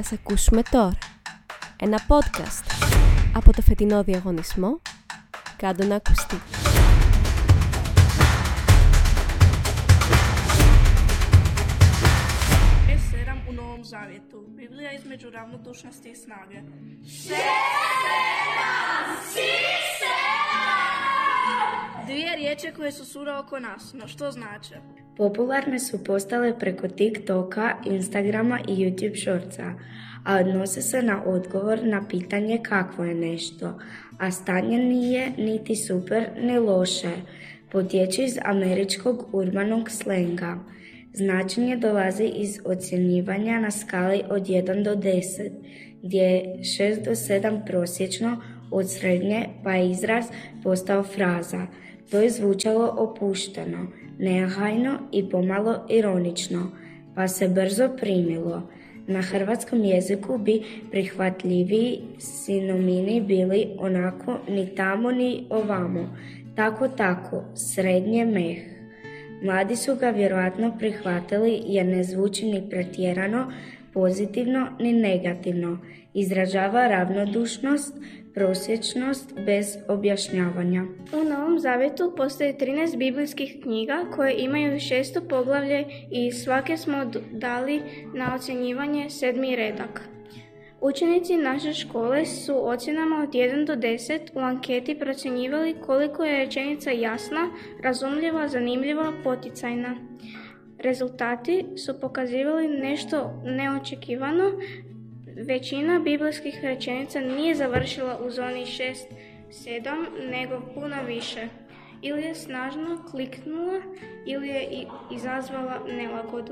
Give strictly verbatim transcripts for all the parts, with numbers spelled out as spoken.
Ας ακούσουμε τώρα ένα podcast από το φετινό διαγωνισμό «Κάντο να ακουστεί». šest sedam u Novom Zavjetu. Biblija između ravnodušnosti i snage. šest sedam si sedam Dvije riječi koje su svuda oko nas, no što znače? Popularne su postale preko TikToka, Instagrama i YouTube Shortsa, a odnose se na odgovor na pitanje kakvo je nešto, a stanje nije niti super ni loše. Potječe iz američkog urbanog slenga. Značenje dolazi iz ocjenjivanja na skali od jedan do deset, gdje je šest do sedam prosječno od srednje, pa je izraz postao fraza. To je zvučalo opušteno, nehajno i pomalo ironično, pa se brzo primilo. Na hrvatskom jeziku bi prihvatljiviji sinonimi bili onako ni tamo ni ovamo, tako tako, srednje meh. Mladi su ga vjerojatno prihvatili jer ne zvuči ni pretjerano, pozitivno ni negativno. Izražava ravnodušnost, prosječnost bez objašnjavanja. U Novom Zavjetu postoji trinaest biblijskih knjiga koje imaju šesto poglavlje i svake smo dali na ocjenjivanje sedmi redak. Učenici naše škole su ocjenama od jedan do deset u anketi procjenjivali koliko je rečenica jasna, razumljiva, zanimljiva, poticajna. Rezultati su pokazivali nešto neočekivano. Većina biblijskih rečenica nije završila u zoni šest sedam, nego puno više. Ili je snažno kliknula, ili je izazvala nelagodu.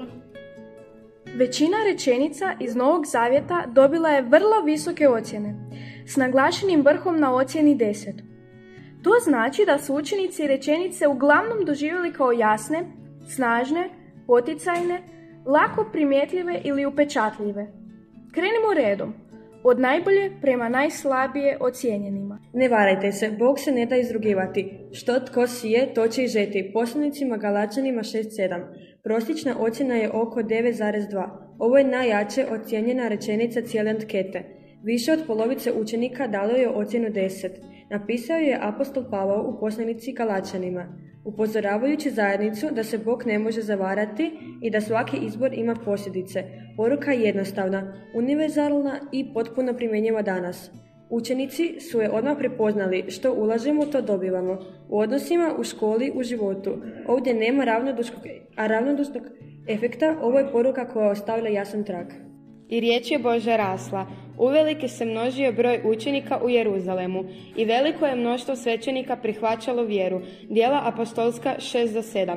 Većina rečenica iz Novog Zavjeta dobila je vrlo visoke ocjene, s naglašenim vrhom na ocjeni deset. To znači da su učenici rečenice uglavnom doživjeli kao jasne, snažne, poticajne, lako primjetljive ili upečatljive. Krenimo redom, od najbolje prema najslabije ocijenjenima. Ne varajte se, Bog se ne da izrugivati. Što tko sije, to će i žeti. Poslanicima Galačanima šest sedam. Prosječna ocjena je oko devet zarez dva. Ovo je najjače ocijenjena rečenica cijele ankete. Više od polovice učenika dalo je ocjenu deset. Napisao je apostol Pavao u poslanici Galačanima, upozoravajući zajednicu da se Bog ne može zavarati i da svaki izbor ima posljedice. Poruka je jednostavna, univerzalna i potpuno primjenjiva danas. Učenici su je odmah prepoznali, što ulažemo to dobivamo. U odnosima, u školi, u životu. Ovdje nema ravnodušnog, a ravnodušnog efekta, ovo je poruka koja ostavlja jasan trag. I riječ je Božja rasla. Uvelike se množio broj učenika u Jeruzalemu i veliko je mnoštvo svećenika prihvaćalo vjeru. Djela apostolska šest do sedam.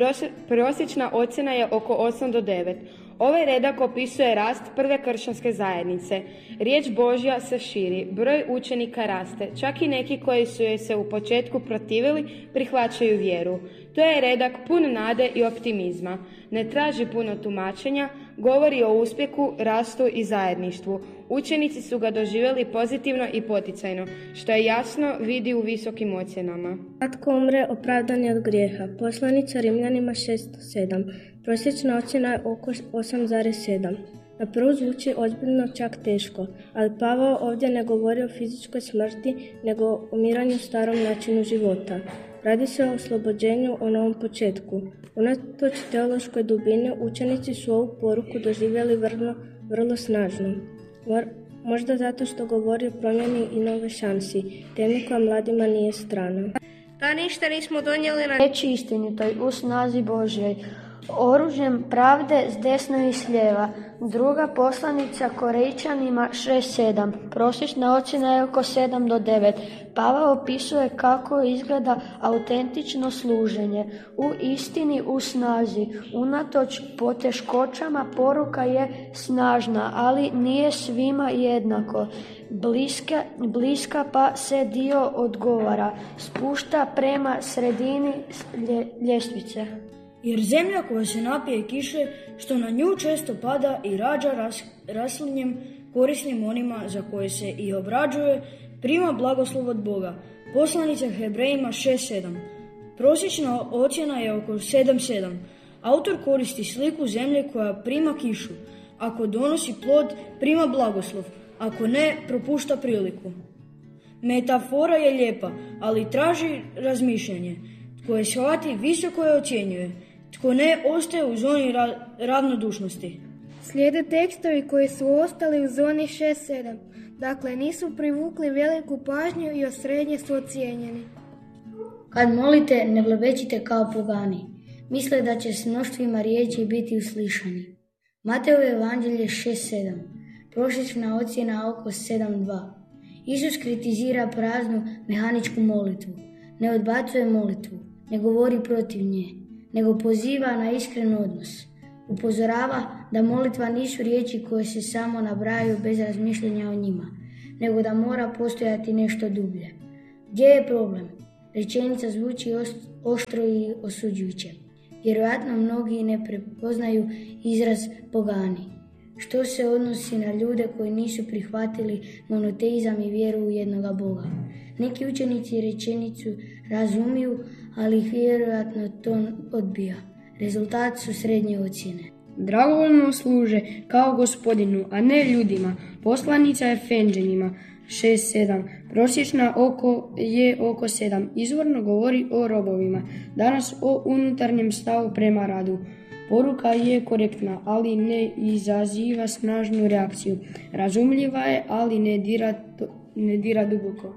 Prosječna ocjena je oko osam do devet. Ovaj redak opisuje rast prve kršćanske zajednice. Riječ Božja se širi, broj učenika raste, čak i neki koji su joj se u početku protivili prihvaćaju vjeru. To je redak pun nade i optimizma. Ne traži puno tumačenja, govori o uspjehu, rastu i zajedništvu. Učenici su ga doživjeli pozitivno i poticajno, što je jasno vidi u visokim ocjenama. Svatko umre opravdan je od grijeha. Poslanica Rimljanima šest sedam. Prosječna ocjena je oko osam zarez sedam. Na prvu zvuči ozbiljno, čak teško, ali Pavao ovdje ne govori o fizičkoj smrti, nego o umiranju starom načinu života. Radi se o oslobođenju, o novom početku. Unatoč teološkoj dubini, učenici su ovu poruku doživjeli vrlo, vrlo snažno. Možda zato što govori o promjeni i nove šansi, temi koja mladima nije strana. Da ništa nismo donijeli na reći istinitoj u snazi Božjoj, oružjem pravde s desna i s lijeva. Druga poslanica Korejčanima šest sedam. Prosječna ocjena je oko sedam do devet. Pavao opisuje kako izgleda autentično služenje. U istini, u snazi. Unatoč poteškoćama poruka je snažna, ali nije svima jednako. Bliska, bliska pa se dio odgovara. Spušta prema sredini lje, ljestvice. Jer zemlja koja se napije kiše, što na nju često pada i rađa ras, raslinjem korisnim onima za koje se i obrađuje, prima blagoslov od Boga. Poslanica Hebrejima šest sedam. Prosječna ocjena je oko sedam sedam. Autor koristi sliku zemlje koja prima kišu. Ako donosi plod, prima blagoslov. Ako ne, propušta priliku. Metafora je lijepa, ali traži razmišljanje. Tko je shvati, visoko je ocjenjuje. Tko ne, ostaje u zoni ra- ravnodušnosti. Slijede tekstovi koji su ostali u zoni šest sedam. Dakle, nisu privukli veliku pažnju i osrednje su ocijenjeni. Kad molite, ne blebećite kao pogani. Misle da će s mnoštvima riječi biti uslišani. Mateovo evanđelje šest sedam. Prosječna ocjena oko sedam dva. Isus kritizira praznu mehaničku molitvu. Ne odbacuje molitvu, ne govori protiv nje, nego poziva na iskren odnos. Upozorava da molitva nisu riječi koje se samo nabrajaju bez razmišljanja o njima, nego da mora postojati nešto dublje. Gdje je problem? Rečenica zvuči oštro i osuđujuće. Vjerojatno mnogi ne prepoznaju izraz pogani, što se odnosi na ljude koji nisu prihvatili monoteizam i vjeru u jednoga Boga. Neki učenici rečenicu razumiju, ali ih vjerojatno to odbija. Rezultat su srednje ocjene. Dragovoljno služe kao gospodinu, a ne ljudima. Poslanica Efenđenima šest sedam. Prosječna oko je oko sedam. Izvorno govori o robovima. Danas o unutarnjem stavu prema radu. Poruka je korektna, ali ne izaziva snažnu reakciju. Razumljiva je, ali ne dira, ne dira duboko.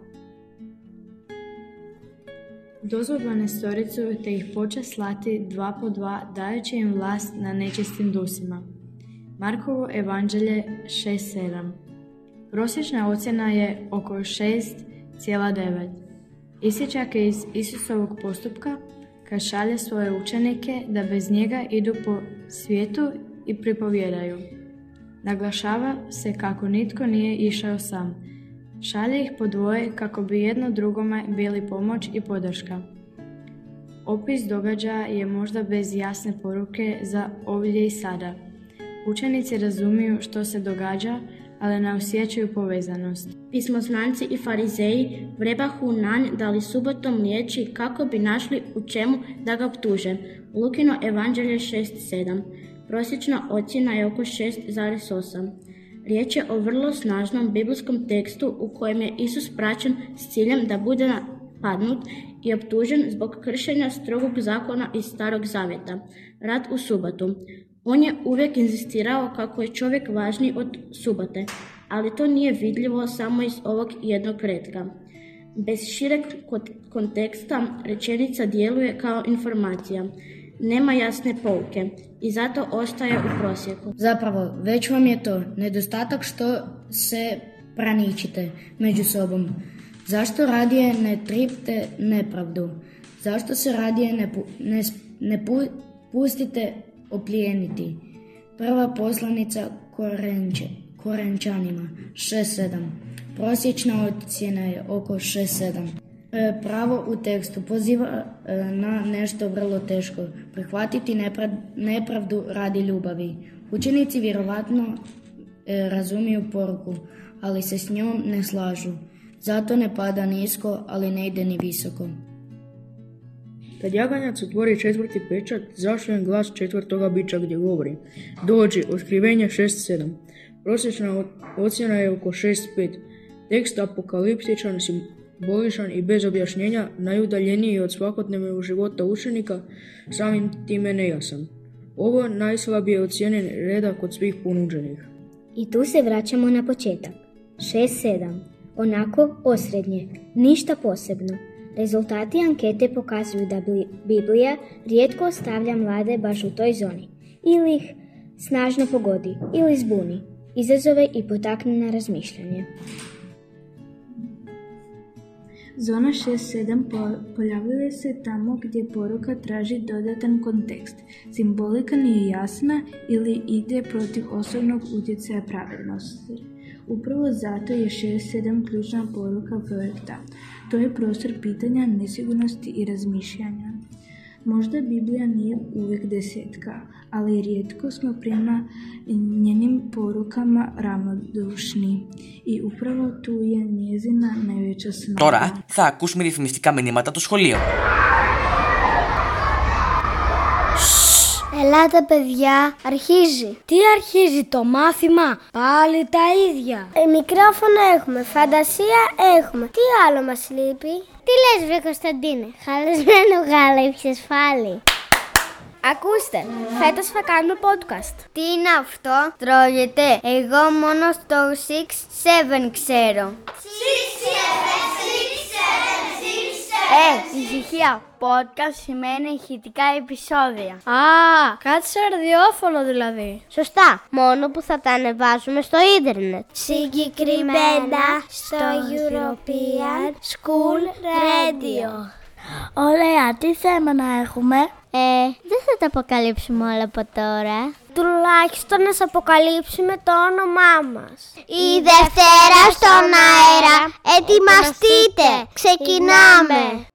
Dozvod dvanaestoricu te ih poče slati dva po dva, dajući im vlast na nečistim dusima. Markovo evanđelje šest sedam. Prosječna ocjena je oko šest zarez devet. Isječak je iz Isusovog postupka kad šalje svoje učenike da bez njega idu po svijetu i pripovjedaju. Naglašava se kako nitko nije išao sam. Šalje ih po dvoje kako bi jedno drugome bili pomoć i podrška. Opis događaja je možda bez jasne poruke za ovdje i sada. Učenici razumiju što se događa, ali ne osjećaju povezanost. Pismoznanci i farizeji vrebahu na nj dali subotom riječi kako bi našli u čemu da ga optuže. Lukino evanđelje šest sedam. Prosječna ocjena je oko šest zarez osam. Riječ je o vrlo snažnom biblijskom tekstu u kojem je Isus praćen s ciljem da bude napadnut i optužen zbog kršenja strogog zakona iz Starog zavjeta, rad u subotu. On je uvijek inzistirao kako je čovjek važniji od subote, ali to nije vidljivo samo iz ovog jednog retka. Bez šireg konteksta rečenica djeluje kao informacija. Nema jasne pouke i zato ostaje u prosjeku. Zapravo, već vam je to nedostatak što se praničite među sobom. Zašto radije ne tripte nepravdu? Zašto se radije ne, pu, ne, ne pu, pustite oplijeniti? Prva poslanica Korenče, Korenčanima šest sedam. Prosječna ocjena je oko šest sedam. E, pravo u tekstu poziva e, na nešto vrlo teško. Prihvatiti neprav, nepravdu radi ljubavi. Učenici vjerovatno e, razumiju poruku, ali se s njom ne slažu. Zato ne pada nisko, ali ne ide ni visoko. Kad jaganjac otvori četvrti pečat, zašljen glas četvrtoga bića gdje govori: dođi, otkrivenje šest sedam. Prosječna ocjena je oko šest pet. Tekst apokaliptičan, simboličan i bez objašnjenja, najudaljeniji od svakodnevnog života učenika, samim time nejasan. Ovo najslabije ocijenjen redak od svih ponuđenih. I tu se vraćamo na početak. šest sedam. Onako osrednje, ništa posebno. Rezultati ankete pokazuju da Biblija rijetko ostavlja mlade baš u toj zoni. Ili ih snažno pogodi, ili zbuni, izazove i potakne na razmišljanje. Zona šest sedam pojavljuje se tamo gdje poruka traži dodatan kontekst. Simbolika nije jasna ili ide protiv osobnog utjecaja pravednosti. Upravo zato je šest sedam ključna poruka projekta. To je prostor pitanja, nesigurnosti i razmišljanja. Možda Biblija nije uvijek desetka, ali rijetko smo prema njenim porukama ravnodušni. I upravo tu je njezina najveća snaga. Τώρα θα ακούσουμε ρυθμιστικά μηνύματα του σχολείου. Ελάτε παιδιά, αρχίζει. Τι αρχίζει το μάθημα? Πάλι τα ίδια. Ε, μικρόφωνο έχουμε, φαντασία έχουμε. Τι άλλο μας λείπει? Τι λες βρε Κωνσταντίνε, χαλασμένο γάλα ήπιες πάλι. Ακούστε, φέτος θα κάνουμε podcast. Τι είναι αυτό? Τρώγεται? Εγώ μόνο στο six seven ξέρω. six seven, six seven, six seven. Ε, ησυχία. Podcast σημαίνει ηχητικά επεισόδια. Α, κάτι σαν ραδιόφωνο δηλαδή. Σωστά, μόνο που θα τα ανεβάσουμε στο ίντερνετ. Συγκεκριμένα στο European School Radio. Ωραία, τι θέμα να έχουμε? Ε, δεν θα τα αποκαλύψουμε όλα από τώρα. Τουλάχιστον να σας αποκαλύψουμε το όνομά μας. Η Δευτέρα στον αέρα. Ετοιμαστείτε. Ξεκινάμε.